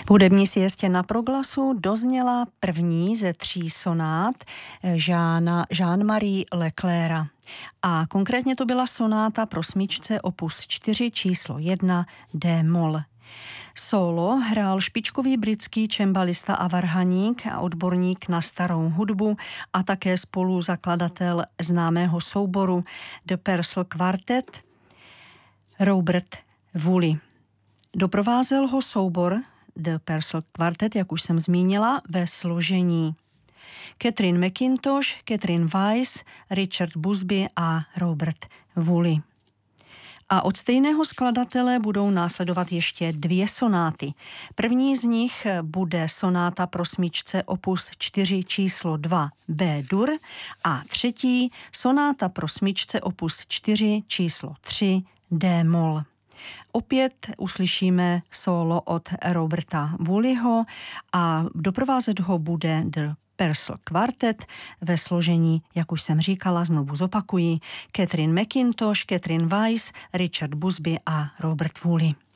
V hudební siestě na Proglasu dozněla první ze 3 sonát Jean-Marie Leclerca. A konkrétně to byla sonáta pro smyčce opus 4 číslo 1 D-moll. Solo hrál špičkový britský čembalista a varhaník a odborník na starou hudbu a také spoluzakladatel známého souboru The Purcell Quartet Robert Woolley. Doprovázel ho soubor The Purcell Quartet, jak už jsem zmínila, ve složení Catherine McIntosh, Catherine Weiss, Richard Busby a Robert Woolley. A od stejného skladatele budou následovat ještě 2 sonáty. První z nich bude sonáta pro smyčce opus 4 číslo 2 B-dur a třetí sonáta pro smyčce opus 4 číslo 3 D-moll. Opět uslyšíme solo od Roberta Woolleyho a doprovázet ho bude The Purcell Quartet ve složení, jak už jsem říkala, znovu zopakuji, Catherine McIntosh, Catherine Weiss, Richard Busby a Robert Woolley.